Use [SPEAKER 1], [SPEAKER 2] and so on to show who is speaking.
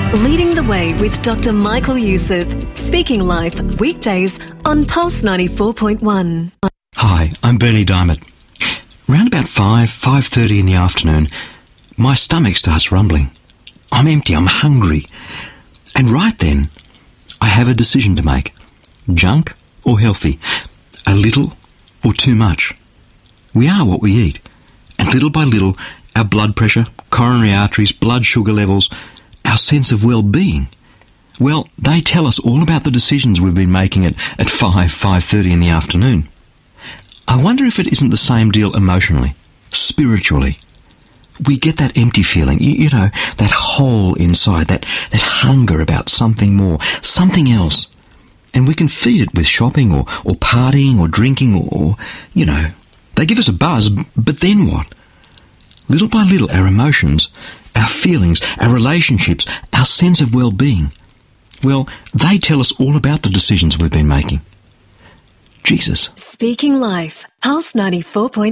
[SPEAKER 1] Leading the Way with Dr. Michael Youssef. Speaking Life, weekdays on Pulse 94.1.
[SPEAKER 2] Hi, I'm Bernie Diamond. Round about 5:30 in the afternoon, my stomach starts rumbling. I'm empty, I'm hungry. And right then, I have a decision to make. Junk or healthy? A little or too much? We are what we eat. And little by little, our blood pressure, coronary arteries, blood sugar levels, our sense of well-being, well, they tell us all about the decisions we've been making at 5:30 in the afternoon. I wonder if it isn't the same deal emotionally, spiritually. We get that empty feeling, you know, that hole inside, that hunger about something more, something else. And we can feed it with shopping or partying or drinking or, you know, they give us a buzz, but then what? Little by little, our emotions, our feelings, our relationships, our sense of well-being, well, they tell us all about the decisions we've been making. Jesus.
[SPEAKER 1] Speaking Life, Pulse 94.1.